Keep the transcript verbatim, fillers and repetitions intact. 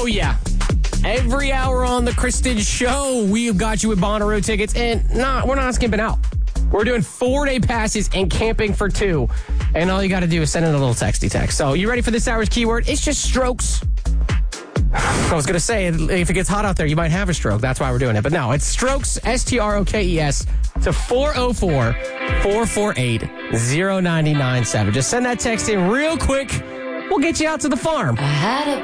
Oh, yeah. Every hour on the Kristen Show, we've got you with Bonnaroo tickets, and nah, we're not skimping out. We're doing four-day passes and camping for two, and all you got to do is send in a little texty text. So you ready for this hour's keyword? It's just strokes. I was going to say, if it gets hot out there, you might have a stroke. That's why we're doing it. But no, it's strokes, S T R O K E S, to four oh four, four four eight, oh nine nine seven. Just send that text in real quick. We'll get you out to the farm. I had a